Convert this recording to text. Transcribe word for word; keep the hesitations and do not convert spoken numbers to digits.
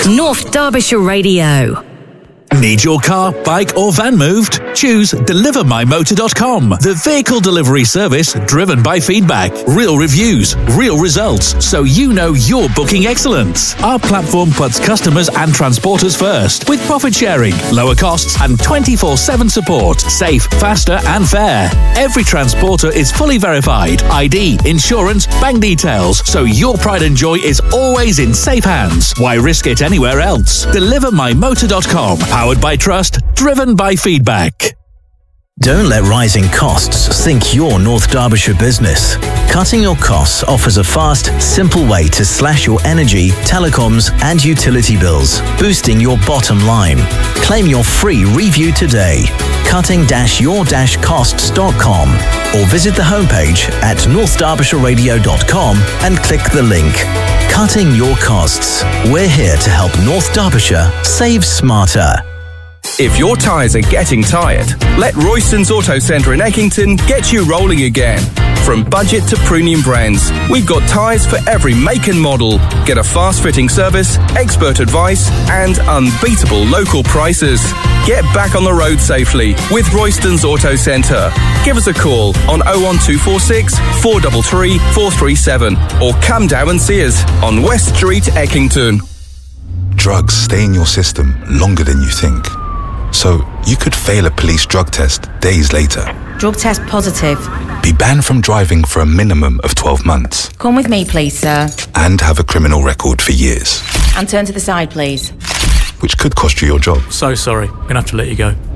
North Derbyshire Radio. Need your car, bike or van moved? Choose deliver my motor dot com, the vehicle delivery service driven by feedback, real reviews, real results, so you know you're booking excellence. Our platform puts customers and transporters first, with profit sharing, lower costs and twenty-four seven support, safe, faster and fair. Every transporter is fully verified, I D, insurance, bank details, so your pride and joy is always in safe hands. Why risk it anywhere else? deliver my motor dot com. Powered by trust, driven by feedback. Don't let rising costs sink your North Derbyshire business. Cutting your costs offers a fast, simple way to slash your energy, telecoms and utility bills, boosting your bottom line. Claim your free review today. cutting your costs dot com or visit the homepage at north derbyshire radio dot com and click the link. Cutting your costs. We're here to help North Derbyshire save smarter. If your tyres are getting tired, let Royston's Auto Centre in Eckington get you rolling again. From budget to premium brands, we've got tyres for every make and model. Get a fast-fitting service, expert advice and unbeatable local prices. Get back on the road safely with Royston's Auto Centre. Give us a call on oh one two four six, four three three, four three seven or come down and see us on West Street, Eckington. Drugs stay in your system longer than you think. So you could fail a police drug test days later. Drug test positive. Be banned from driving for a minimum of twelve months. Come with me, please, sir. And have a criminal record for years. And turn to the side, please. Which could cost you your job. So sorry, I'm going to have to let you go.